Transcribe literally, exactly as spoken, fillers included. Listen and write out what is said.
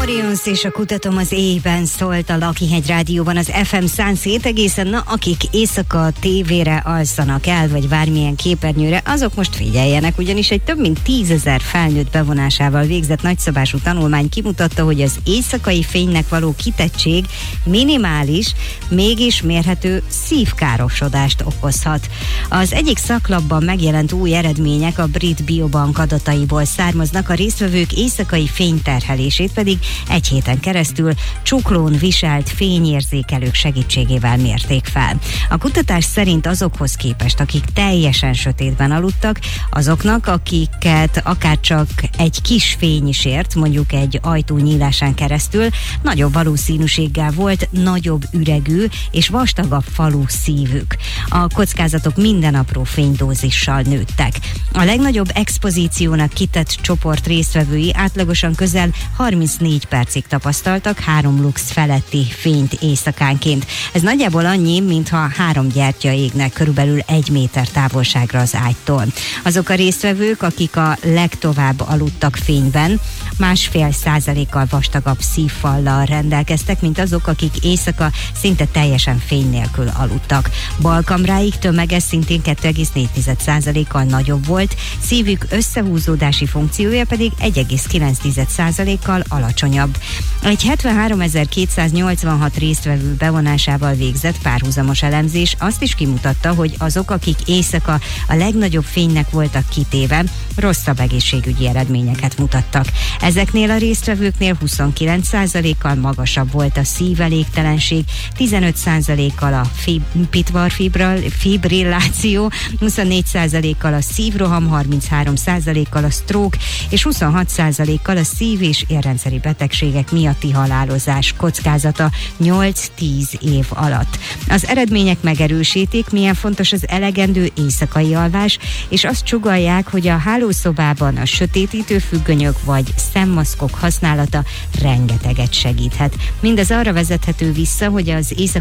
Orions és a Kutatom az éjben szólt a Lakihegy Rádióban az ef em száz hét egészen, na akik éjszaka tévére alszanak el, vagy bármilyen képernyőre, azok most figyeljenek, ugyanis egy több mint tízezer felnőtt bevonásával végzett nagyszabású tanulmány kimutatta, hogy az éjszakai fénynek való kitettség minimális, mégis mérhető szívkárosodást okozhat. Az egyik szaklapban megjelent új eredmények a Brit Biobank adataiból származnak, a résztvevők éjszakai fényterhelését pedig egy héten keresztül csuklón viselt fényérzékelők segítségével mérték fel. A kutatás szerint azokhoz képest, akik teljesen sötétben aludtak, azoknak, akiket akárcsak egy kis fény is ért, mondjuk egy ajtó nyílásán keresztül, nagyobb valószínűséggel volt nagyobb üregű és vastagabb falú szívük. A kockázatok minden apró fénydózissal nőttek. A legnagyobb expozíciónak kitett csoport résztvevői átlagosan közel harmincnégy percig tapasztaltak három lux feletti fényt éjszakánként. Ez nagyjából annyi, mintha három gyertya égnek körülbelül egy méter távolságra az ágytól. Azok a résztvevők, akik a legtovább aludtak fényben, másfél százalékkal vastagabb szívfallal rendelkeztek, mint azok, akik éjszaka szinte teljesen fény nélkül aludtak. Balkamráik tömege szintén kettő egész négy százalékkal nagyobb volt, szívük összehúzódási funkciója pedig egy egész kilenc százalékkal alacsonyabb. Egy hetvenháromezer-kétszáznyolcvanhat résztvevő bevonásával végzett párhuzamos elemzés azt is kimutatta, hogy azok, akik éjszaka a legnagyobb fénynek voltak kitéve, rosszabb egészségügyi eredményeket mutattak. Ezeknél a résztvevőknél huszonkilenc százalékkal magasabb volt a szívelégtelenség, tizenöt százalékkal a fib- pitvarfibrilláció, huszonnégy százalékkal a szívroham, harminchárom százalékkal a stroke és huszonhat százalékkal a szív- és érrendszeri betegségek miatti halálozás kockázata nyolc-tíz év alatt. Az eredmények megerősítik, milyen fontos az elegendő éjszakai alvás, és azt sugallják, hogy a hálószobában a sötétítő függönyök vagy szemmaszkok használata rengeteget segíthet. Mindez arra vezethető vissza, hogy az éjszakai